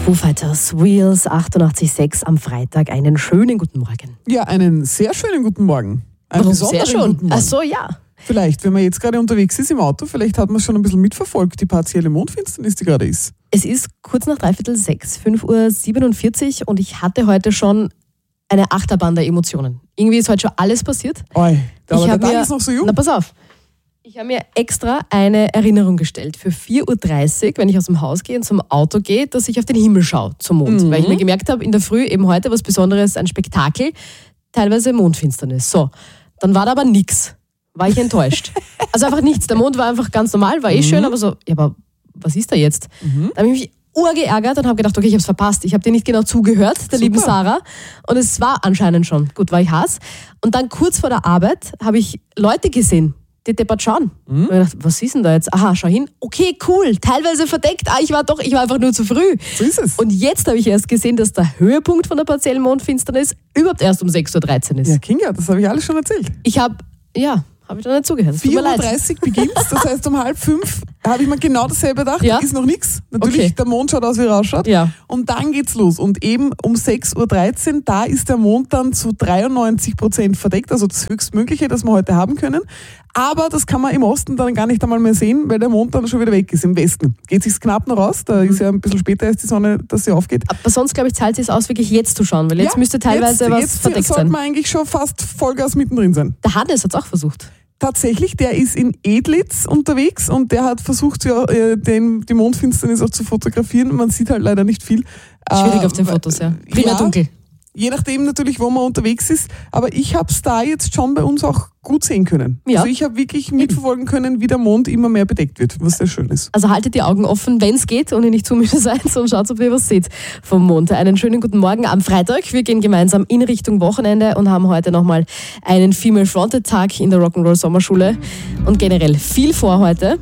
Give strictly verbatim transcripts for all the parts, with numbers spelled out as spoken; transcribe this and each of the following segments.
Foo Fighters, Wheels achtundachtzig Komma sechs am Freitag. Einen schönen guten Morgen. Ja, einen sehr schönen guten Morgen. Einen Warum besonderen sehr schön? guten Morgen. Ach so, ja. Vielleicht, wenn man jetzt gerade unterwegs ist im Auto, vielleicht hat man schon ein bisschen mitverfolgt, die partielle Mondfinsternis, die gerade ist. Es ist kurz nach dreiviertel sechs, fünf Uhr siebenundvierzig und ich hatte heute schon eine Achterbahn der Emotionen. Irgendwie ist heute schon alles passiert. Oi, aber ich der hab Tag mir, ist noch so jung. Na, pass auf. Ich habe mir extra eine Erinnerung gestellt für vier Uhr dreißig, wenn ich aus dem Haus gehe und zum Auto gehe, dass ich auf den Himmel schaue, zum Mond. Mhm. Weil ich mir gemerkt habe, in der Früh eben heute was Besonderes, ein Spektakel, teilweise Mondfinsternis. So, dann war da aber nichts. War ich enttäuscht. Also einfach nichts. Der Mond war einfach ganz normal, war eh Mhm. schön, aber so, ja, aber was ist da jetzt? Mhm. Da habe ich mich urgeärgert und habe gedacht, okay, ich habe es verpasst. Ich habe dir nicht genau zugehört, der Super. lieben Sarah. Und es war anscheinend schon. Gut, war ich Hass. Und dann kurz vor der Arbeit habe ich Leute gesehen, die deppert schauen. Mhm. Und ich dachte, was ist denn da jetzt? Aha, schau hin. Okay, cool. Teilweise verdeckt. Ah, ich war doch, ich war einfach nur zu früh. So ist es. Und jetzt habe ich erst gesehen, dass der Höhepunkt von der partiellen Mondfinsternis überhaupt erst um sechs Uhr dreizehn ist. Ja, Kinga, das habe ich alles schon erzählt. Ich habe, ja, habe ich da nicht zugehört. Es tut mir vier Uhr leid. dreißig beginnt, das heißt um halb fünf habe ich mir genau dasselbe gedacht, Ja? ist noch nichts. Natürlich, Okay. der Mond schaut aus, wie er ausschaut. Ja. Und dann geht's los. Und eben um sechs Uhr dreizehn, da ist der Mond dann zu dreiundneunzig Prozent verdeckt, also das Höchstmögliche, das wir heute haben können. Aber das kann man im Osten dann gar nicht einmal mehr sehen, weil der Mond dann schon wieder weg ist. Im Westen geht sich's knapp noch aus, da ist ja ein bisschen später erst die Sonne, dass sie aufgeht. Aber sonst, glaube ich, zahlt es sich aus, wirklich jetzt zu schauen, weil jetzt Ja, müsste teilweise jetzt, was jetzt verdeckt sollte sein. man eigentlich schon fast Vollgas mittendrin sein. Der Hannes hat es auch versucht. Tatsächlich, der ist in Edlitz unterwegs und der hat versucht, ja, äh, den, die Mondfinsternis auch zu fotografieren. Man sieht halt leider nicht viel. Schwierig Äh, auf den Fotos, ja. Primär ja, dunkel. Je nachdem natürlich, wo man unterwegs ist. Aber ich habe es da jetzt schon bei uns auch gut sehen können. Ja. Also ich habe wirklich mitverfolgen können, wie der Mond immer mehr bedeckt wird, was sehr schön ist. Also haltet die Augen offen, wenn es geht und ihr nicht zu müde seid und schaut, ob ihr was seht vom Mond. Einen schönen guten Morgen am Freitag. Wir gehen gemeinsam in Richtung Wochenende und haben heute nochmal einen Female Fronted Tag in der Rock'n'Roll Sommerschule. Und generell viel vor heute.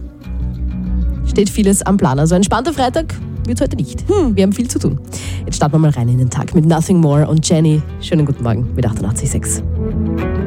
Steht vieles am Plan. Also ein entspannter Freitag wird heute nicht. Hm, wir haben viel zu tun. Jetzt starten wir mal rein in den Tag mit Nothing More und Jenny. Schönen guten Morgen mit achtundachtzig Komma sechs.